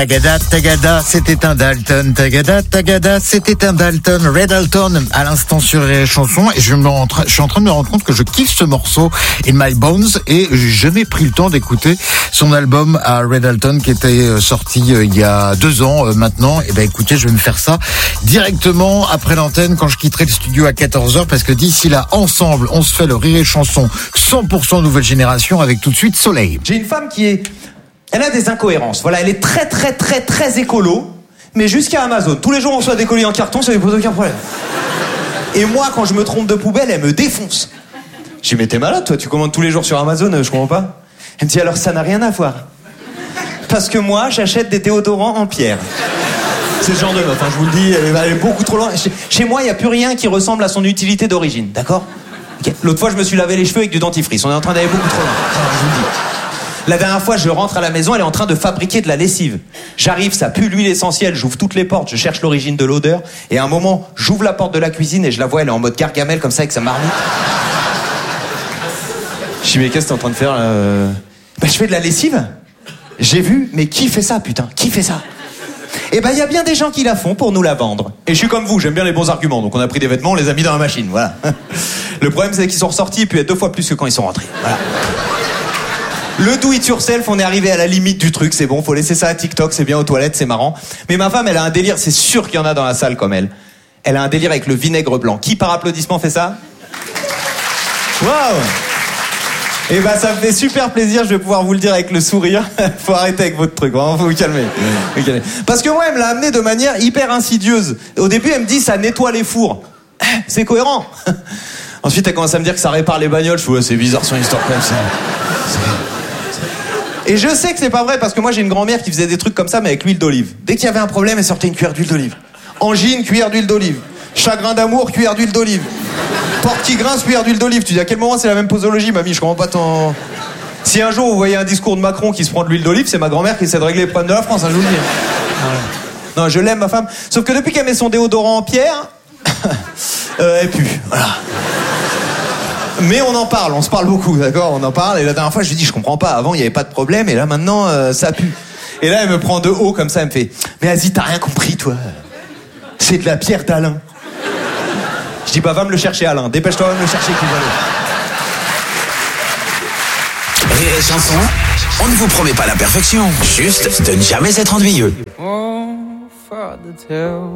Tagada, tagada, c'était un Dalton. Tagada, tagada, c'était un Dalton. Red Dalton, à l'instant sur les chansons. Et je suis en train de me rendre compte que je kiffe ce morceau, In My Bones. Et j'ai jamais pris le temps d'écouter son album à Red Dalton qui était sorti il y a 2 ans maintenant. Et ben écoutez, je vais me faire ça directement après l'antenne quand je quitterai le studio à 14h. Parce que d'ici là, ensemble, on se fait le rire et chanson 100% nouvelle génération avec tout de suite Soleil. J'ai une femme elle a des incohérences. Voilà, elle est très écolo, mais jusqu'à Amazon. Tous les jours, on reçoit des colis en carton, ça ne pose aucun problème. Et moi, quand je me trompe de poubelle, elle me défonce. Je dis, mais t'es malade, toi, tu commandes tous les jours sur Amazon, je comprends pas. Elle me dit, alors ça n'a rien à voir. Parce que moi, j'achète des déodorants en pierre. C'est ce genre de meuf, je vous le dis, elle est beaucoup trop loin. Chez moi, il n'y a plus rien qui ressemble à son utilité d'origine, d'accord ? Okay. L'autre fois, je me suis lavé les cheveux avec du dentifrice. On est en train d'aller beaucoup trop loin. Je vous le dis. La dernière fois, je rentre à la maison, elle est en train de fabriquer de la lessive. J'arrive, ça pue l'huile essentielle, j'ouvre toutes les portes, je cherche l'origine de l'odeur, et à un moment, j'ouvre la porte de la cuisine et je la vois, elle est en mode Gargamel, comme ça, avec sa marmite. Je dis, mais qu'est-ce que t'es en train de faire, là ? Je fais de la lessive. J'ai vu, mais qui fait ça, putain ? Qui fait ça ? Eh ben, il y a bien des gens qui la font pour nous la vendre. Et je suis comme vous, j'aime bien les bons arguments, donc on a pris des vêtements, on les a mis dans la machine, voilà. Le problème, c'est qu'ils sont ressortis et puis il y a 2 fois plus que quand ils sont rentrés, voilà. Le do it yourself, on est arrivé à la limite du truc, c'est bon, faut laisser ça à TikTok, c'est bien aux toilettes, c'est marrant. Mais ma femme, elle a un délire, c'est sûr qu'il y en a dans la salle comme elle. Elle a un délire avec le vinaigre blanc. Qui par applaudissement fait ça ? Waouh ! Et ben ça me fait super plaisir, je vais pouvoir vous le dire avec le sourire. Faut arrêter avec votre truc, hein, faut vous calmer. Parce que moi, elle me l'a amené de manière hyper insidieuse. Au début, elle me dit ça nettoie les fours. C'est cohérent. Ensuite, elle commence à me dire que ça répare les bagnoles. Je fais, ouais, c'est bizarre son histoire comme ça. Et je sais que c'est pas vrai parce que moi j'ai une grand-mère qui faisait des trucs comme ça mais avec l'huile d'olive. Dès qu'il y avait un problème, elle sortait une cuillère d'huile d'olive. Angine, cuillère d'huile d'olive. Chagrin d'amour, cuillère d'huile d'olive. Porte qui grince, cuillère d'huile d'olive. Tu dis à quel moment c'est la même posologie, mamie ? Je comprends pas ton... Si un jour vous voyez un discours de Macron qui se prend de l'huile d'olive, c'est ma grand-mère qui essaie de régler les problèmes de la France, je vous le dis. Non, je l'aime ma femme. Sauf que depuis qu'elle met son déodorant en pierre, elle pue. Voilà. Mais on en parle, on se parle beaucoup, d'accord ? On en parle, et la dernière fois, je lui dis, je comprends pas, avant, il n'y avait pas de problème, et là, maintenant, ça pue. Et là, elle me prend de haut, comme ça, elle me fait, mais vas-y, t'as rien compris, toi. C'est de la pierre d'Alain. Je dis, bah, va me le chercher, Alain. Dépêche-toi, va me le chercher, qu'il va le... Rire et chanson, on ne vous promet pas la perfection, juste de ne jamais être ennuyeux.